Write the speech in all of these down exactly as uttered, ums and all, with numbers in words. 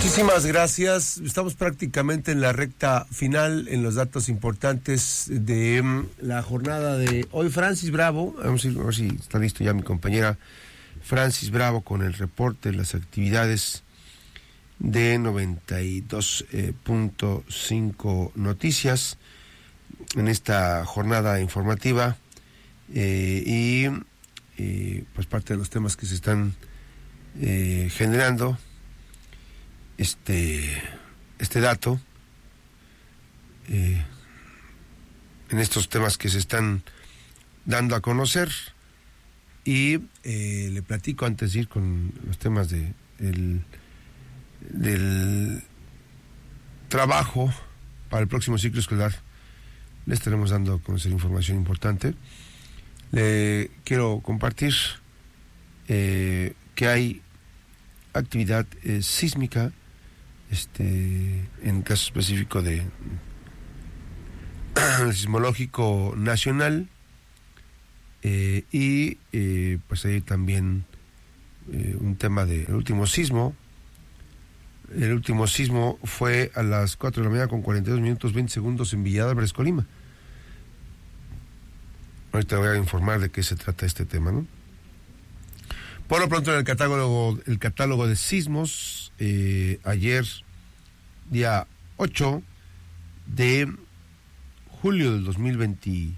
Muchísimas gracias. Estamos prácticamente en la recta final en los datos importantes de um, la jornada de hoy. Francis Bravo, vamos a, ir, a ver si está listo ya mi compañera Francis Bravo con el reporte de las actividades de noventa y dos punto cinco Noticias en esta jornada informativa eh, y eh, pues parte de los temas que se están eh, generando. Este, este dato, eh, en estos temas que se están dando a conocer, y eh, le platico antes de ir con los temas de, el, del trabajo para el próximo ciclo escolar. Le estaremos dando a conocer información importante. Le quiero compartir eh, que hay actividad eh, sísmica. Este, en caso específico de el Sismológico Nacional, eh, y eh, pues hay también eh, un tema del último sismo. El último sismo fue a las cuatro de la mañana con cuarenta y dos minutos veinte segundos en Villa de Álvarez, Colima. Ahorita voy a informar de qué se trata este tema, ¿no? Por lo pronto, en el catálogo, el catálogo de sismos, eh, ayer, día ocho de julio del dos mil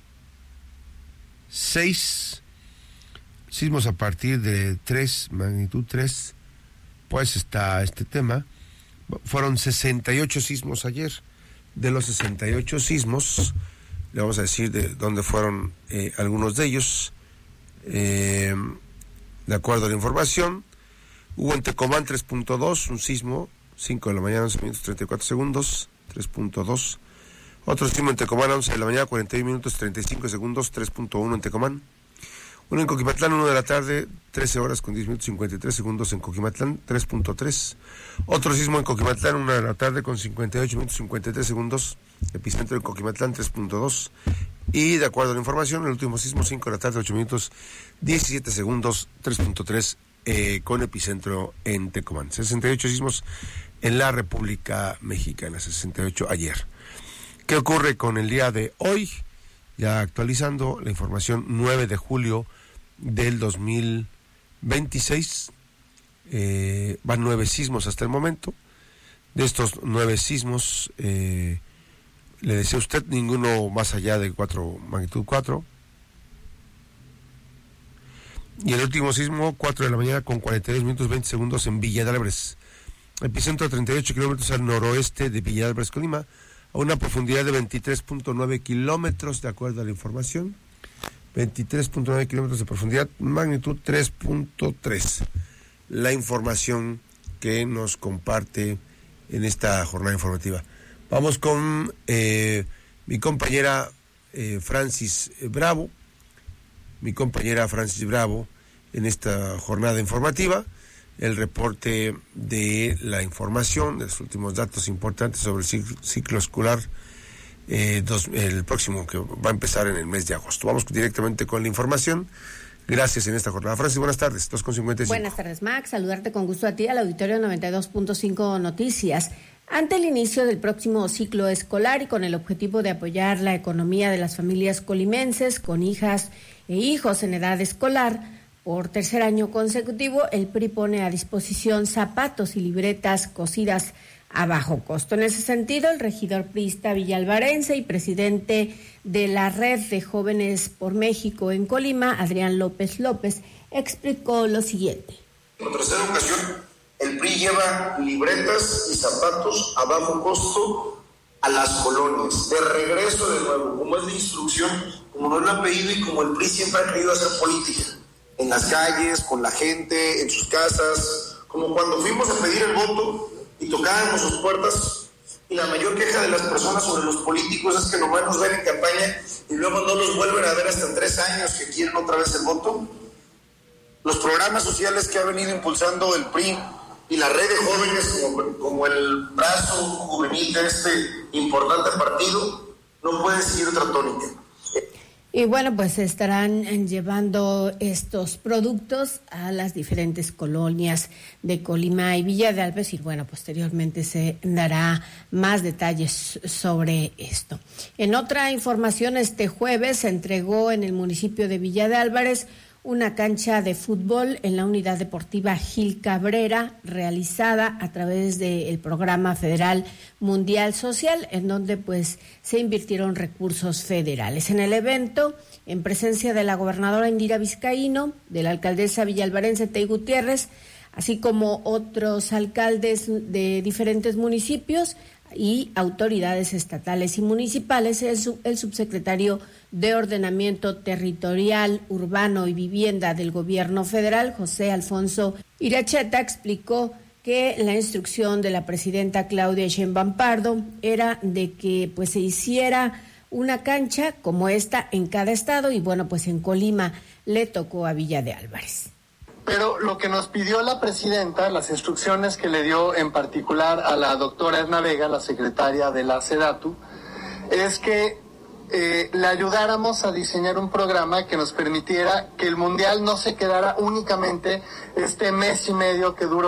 veintiséis, sismos a partir de tres, magnitud tres, pues está este tema. Fueron sesenta y ocho sismos ayer. De los sesenta y ocho sismos, le vamos a decir de dónde fueron eh, algunos de ellos. Eh... De acuerdo a la información, hubo en Tecomán tres punto dos, un sismo, cinco de la mañana, once minutos, treinta y cuatro segundos, tres punto dos. Otro sismo en Tecomán, once de la mañana, cuarenta y uno minutos, treinta y cinco segundos, tres punto uno en Tecomán. Uno en Coquimatlán, una de la tarde, trece horas con diez minutos, cincuenta y tres segundos en Coquimatlán, tres punto tres. Otro sismo en Coquimatlán, una de la tarde con cincuenta y ocho minutos, cincuenta y tres segundos, epicentro en Coquimatlán, tres punto dos. Y de acuerdo a la información, el último sismo, cinco de la tarde, ocho minutos, diecisiete segundos, tres punto tres, eh, con epicentro en Tecomán. sesenta y ocho sismos en la República Mexicana, sesenta y ocho ayer. ¿Qué ocurre con el día de hoy? Ya actualizando la información, nueve de julio del dos mil veintiséis, eh, van nueve sismos hasta el momento. De estos nueve sismos, eh, le decía a usted, ninguno más allá de cuatro, magnitud cuatro. Y el último sismo, cuatro de la mañana con cuarenta y dos minutos veinte segundos en Villa de Álvarez. Epicentro a treinta y ocho kilómetros al noroeste de Villa de Álvarez, Colima, a una profundidad de veintitrés punto nueve kilómetros, de acuerdo a la información. veintitrés punto nueve kilómetros de profundidad, magnitud tres punto tres. La información que nos comparte en esta jornada informativa. Vamos con eh, mi compañera eh, Francis Bravo, mi compañera Francis Bravo, en esta jornada informativa, el reporte de la información, de los últimos datos importantes sobre el ciclo, ciclo escolar, eh, dos, el próximo, que va a empezar en el mes de agosto. Vamos directamente con la información. Gracias en esta jornada. Francis, buenas tardes, dos con cincuenta y cinco. Buenas tardes, Max. Saludarte con gusto a ti, al auditorio noventa y dos punto cinco Noticias. Ante el inicio del próximo ciclo escolar y con el objetivo de apoyar la economía de las familias colimenses con hijas e hijos en edad escolar, por tercer año consecutivo, el P R I pone a disposición zapatos y libretas cosidas a bajo costo. En ese sentido, el regidor priista villalvarense y presidente de la Red de Jóvenes por México en Colima, Adrián López López, explicó lo siguiente. Por tercera ocasión, el P R I lleva libretas y zapatos a bajo costo a las colonias, de regreso de nuevo, como es la instrucción, como nos lo han pedido y como el P R I siempre ha querido hacer política, en las calles, con la gente, en sus casas, como cuando fuimos a pedir el voto y tocábamos sus puertas, y la mayor queja de las personas sobre los políticos es que nomás nos ven en campaña y luego no los vuelven a ver hasta en tres años que quieren otra vez el voto. Los programas sociales que ha venido impulsando el P R I y la red de jóvenes como, como el brazo juvenil de este importante partido no pueden seguir otra tónica. Y bueno, pues estarán llevando estos productos a las diferentes colonias de Colima y Villa de Álvarez y bueno, posteriormente se dará más detalles sobre esto. En otra información, este jueves se entregó en el municipio de Villa de Álvarez una cancha de fútbol en la unidad deportiva Gil Cabrera, realizada a través del programa federal Mundial Social, en donde pues se invirtieron recursos federales. En el evento, en presencia de la gobernadora Indira Vizcaíno, de la alcaldesa villalvarense Tey Gutiérrez, así como otros alcaldes de diferentes municipios y autoridades estatales y municipales, el, sub, el subsecretario de Ordenamiento Territorial, Urbano y Vivienda del Gobierno Federal, José Alfonso Iracheta, explicó que la instrucción de la presidenta Claudia Sheinbaum Pardo era de que pues se hiciera una cancha como esta en cada estado y bueno, pues en Colima le tocó a Villa de Álvarez. Pero lo que nos pidió la presidenta, las instrucciones que le dio en particular a la doctora Edna Vega, la secretaria de la SEDATU, es que eh, le ayudáramos a diseñar un programa que nos permitiera que el Mundial no se quedara únicamente este mes y medio que duró